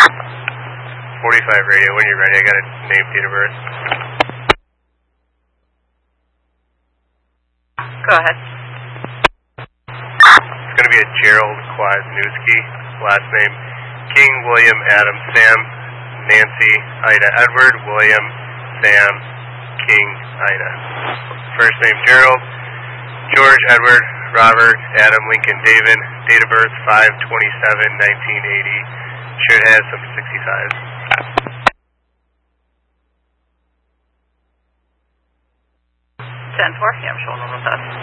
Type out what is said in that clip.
45 radio, when you're ready, I got a name, date of birth. Go ahead. It's going to be a Gerald Kwasniewski, last name King, William, Adam, Sam, Nancy, Ida, Edward, William, Sam, King, Ida. First name Gerald, George, Edward, Robert, Adam, Lincoln, David, date of birth 5/27/1980, should have some 65. 10-4, yeah, I'm showing over with us.